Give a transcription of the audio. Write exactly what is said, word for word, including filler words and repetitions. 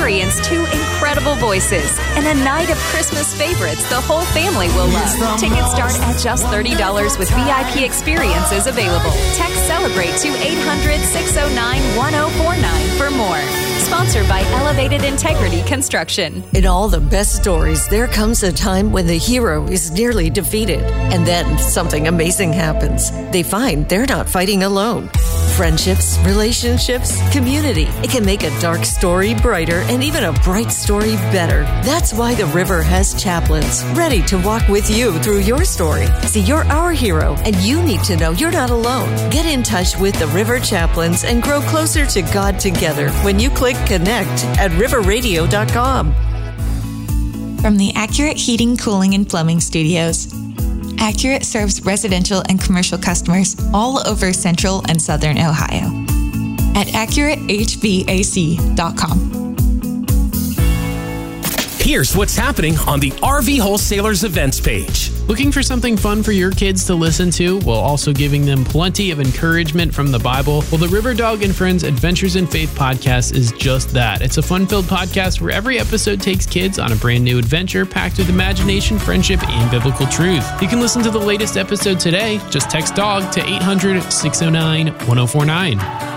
experience two incredible voices and a night of Christmas favorites the whole family will love. Tickets start at just thirty dollars with V I P experiences available. Text CELEBRATE to eight hundred, six oh nine, one oh four nine for more. Sponsored by Elevated Integrity Construction. In all the best stories, there comes a time when the hero is nearly defeated, and then something amazing happens. They find they're not fighting alone. Friendships, relationships, community. It can make a dark story brighter and even a bright story better. That's why the River has chaplains ready to walk with you through your story. See, you're our hero, and you need to know you're not alone. Get in touch with the River Chaplains and grow closer to God together when you click connect at river radio dot com. From the Accurate Heating, Cooling, and Plumbing Studios, Accurate serves residential and commercial customers all over Central and Southern Ohio at accurate h v a c dot com. Here's what's happening on the R V Wholesalers events page. Looking for something fun for your kids to listen to while also giving them plenty of encouragement from the Bible? Well, the River Dog and Friends Adventures in Faith podcast is just that. It's a fun-filled podcast where every episode takes kids on a brand new adventure packed with imagination, friendship, and biblical truth. You can listen to the latest episode today. Just text DOG to eight hundred, six oh nine, one oh four nine.